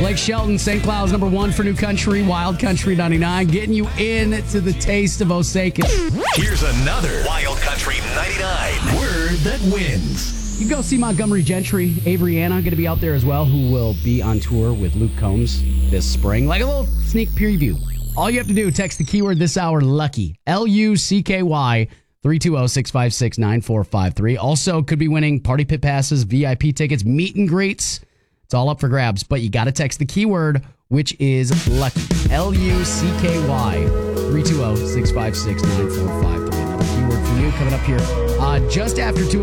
Lake Shelton, St. Cloud's number 1 for New Country, Wild Country 99, getting you in to the taste of Osaka. Here's another Wild Country 99 word that wins. You go see Montgomery Gentry, Avery Anna, going to be out there as well, who will be on tour with Luke Combs this spring. Like a little sneak preview. All you have to do, text the keyword this hour, LUCKY, LUCKY, 320-656-9453. Also, could be winning party pit passes, VIP tickets, meet and greets. It's all up for grabs, but you got to text the keyword, which is LUCKY, LUCKY, 320-656-9453. Another keyword for you coming up here just after 2